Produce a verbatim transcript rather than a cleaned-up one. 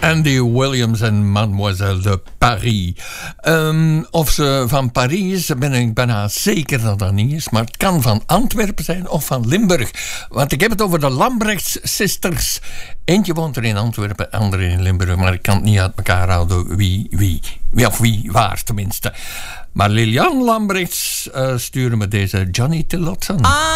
Andy Williams en Mademoiselle de Paris. Um, of ze van Paris is, ben ik bijna zeker dat dat niet is. Maar het kan van Antwerpen zijn of van Limburg. Want ik heb het over de Lambrechts Sisters. Eentje woont er in Antwerpen, andere in Limburg. Maar ik kan het niet uit elkaar houden wie, wie. Wie of wie, waar tenminste. Maar Lilian Lambrechts uh, stuurde me deze Johnny Tillotson.